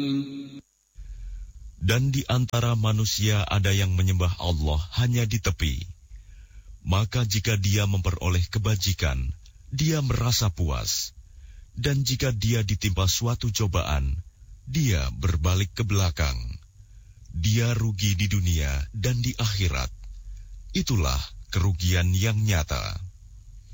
Dan di antara manusia ada yang menyembah Allah hanya di tepi. Maka jika dia memperoleh kebajikan, dia merasa puas. Dan jika dia ditimpa suatu cobaan, dia berbalik ke belakang. Dia rugi di dunia dan di akhirat. Itulah kerugian yang nyata.